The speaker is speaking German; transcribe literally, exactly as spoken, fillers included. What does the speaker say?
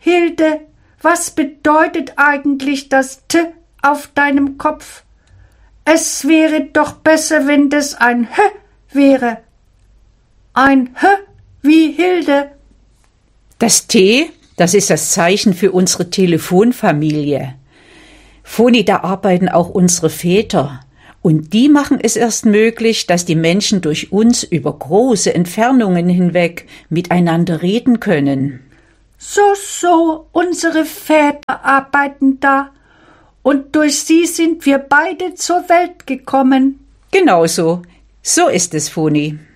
Hilde, was bedeutet eigentlich das T auf deinem Kopf? Es wäre doch besser, wenn das ein H wäre. Ein H wie Hilde. Das T, das ist das Zeichen für unsere Telefonfamilie. Foni, da arbeiten auch unsere Väter. Und die machen es erst möglich, dass die Menschen durch uns über große Entfernungen hinweg miteinander reden können. So, so, unsere Väter arbeiten da. Und durch sie sind wir beide zur Welt gekommen. Genau so. So ist es, Foni.